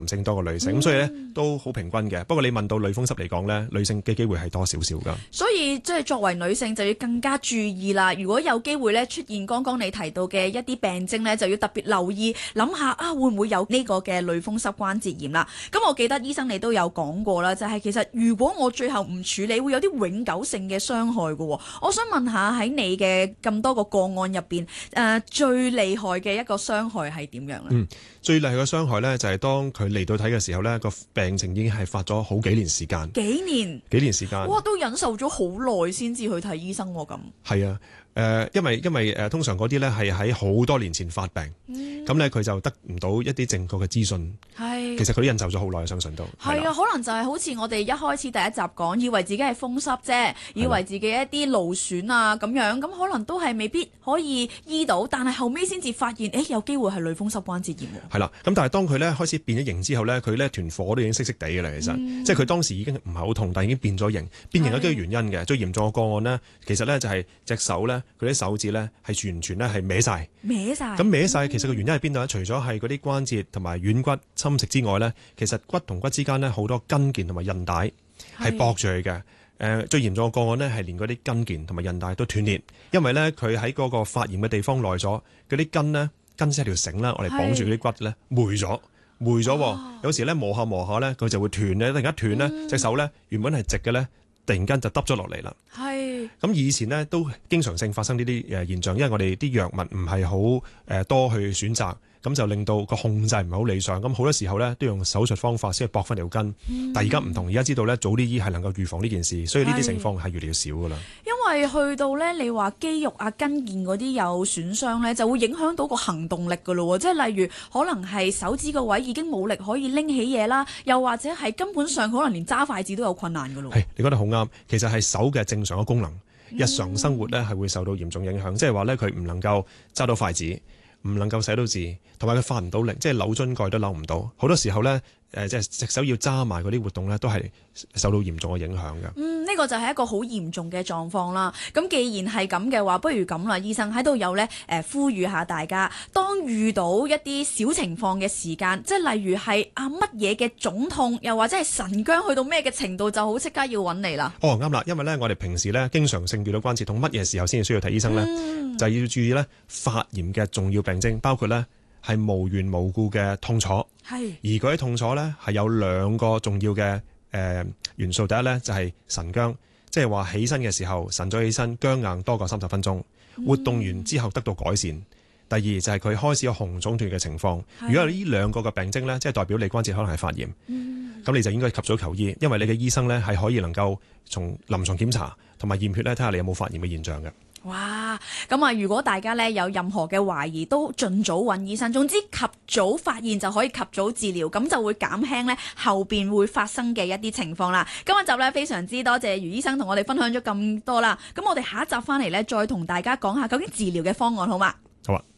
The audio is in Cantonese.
男性多過女性，咁所以咧都好平均嘅。不過你問到類風濕嚟講咧，女性嘅機會係多少少㗎。 所以即係作為女性就要更加注意啦。如果有機會咧出現剛剛你提到嘅一啲病徵咧，就要特別留意，諗下會唔會有呢個嘅類風濕關節炎啦。咁我記得醫生你都有講過啦，就係其實如果我最後唔處理，會有啲永久性嘅傷害㗎。我想問下喺你嘅咁多個個案入邊，最厲害嘅一個傷害係點樣咧？ 最厲害嘅傷害咧就係當佢嚟到睇嘅時候咧，個病情已經係發咗好幾年時間。幾年時間， 哇！都忍受咗好耐先至去睇醫生喎，咁。 係啊。因為通常嗰啲咧係喺好多年前發病，咁咧佢就得唔到一啲正確嘅資訊。其實佢都忍受咗好耐，相信都係啊，可能就係好似我哋一開始第一集講，以為自己係風濕啫，以為自己一啲勞損啊咁樣，咁可能都係未必可以醫到，但係後尾先至發現，有機會係類風濕關節炎。 係啦，咁但係當佢咧開始變咗形之後咧，佢咧團火都已經熄熄地嘅啦，其實，即係佢當時已經唔係好痛，但係已經變咗形。變形有幾個原因嘅，最嚴重嘅個案呢，其實咧就係隻手咧。佢啲手指咧係完全咧係歪晒，咁歪晒，其實個原因係邊度咧？除咗係嗰啲關節同埋軟骨侵蝕之外咧，其實骨同骨之間咧好多筋腱同埋韌帶係駁住佢嘅。最嚴重嘅個案咧係連嗰啲筋腱同埋韌帶都斷裂，因為咧佢喺嗰個發炎嘅地方耐咗，嗰啲筋咧筋即係條繩啦，我哋綁住嗰啲骨咧霉咗，有時咧磨下咧佢就會斷咧，突然間斷咧隻手咧原本係直嘅咧，突然間就耷咗落嚟啦。咁以前呢都經常性發生呢啲現象，因為我哋啲藥物唔係好多去選擇，咁就令到個控制唔係好理想。咁好多時候呢都用手術方法先去駁翻條筋。但係而家唔同，而家知道呢早啲醫係能夠預防呢件事，所以呢啲情況係越嚟越少噶啦。 因為去到呢，你話肌肉啊、筋腱嗰啲有損傷呢，就會影響到個行動力噶咯。即係例如可能係手指個位已經冇力可以拎起嘢啦，又或者係根本上可能連揸筷子都有困難噶咯。 係，你覺得好啱。其實係手嘅正常嘅功能。日常生活咧係會受到嚴重影響，即係話咧佢唔能夠揸到筷子，唔能夠寫到字，同埋佢發唔到力，即係扭樽蓋都扭唔到。好多時候咧，即係隻手要揸埋嗰啲活動咧，都係受到嚴重嘅影響嘅。 呢個就係一個好嚴重嘅狀況啦。咁既然係咁嘅話，不如咁啦，醫生喺度有咧呼籲下大家，當遇到一啲小情況嘅時間，即係例如係乜嘢嘅腫痛，又或者係神經去到咩嘅程度，就好即刻要揾你啦。 啱啦，因為咧我哋平時咧經常性遇到關節痛，乜嘢時候先至需要睇醫生咧？就係要注意咧發炎嘅重要病徵，包括咧係無緣無故嘅痛楚。而嗰啲痛楚咧係有兩個重要嘅元素。第一咧就係神僵，即係話起身嘅時候晨早起身僵硬多過30分鐘，活動完之後得到改善。第二就係佢開始有紅腫斷嘅情況。如果有呢兩個嘅病徵咧，即係代表你關節可能係發炎，咁你就應該及早求醫，因為你嘅醫生咧係可以能夠從臨床檢查同埋驗血咧睇下你有冇發炎嘅現象嘅。 哇！咁啊，如果大家咧有任何嘅懷疑，都盡早揾醫生。總之及早發現就可以及早治療，咁就會減輕咧後邊會發生嘅一啲情況啦。今日集咧非常之多謝余醫生同我哋分享咗咁多啦。咁我哋下一集翻嚟咧，再同大家講下究竟治療嘅方案好嗎？ 好啊。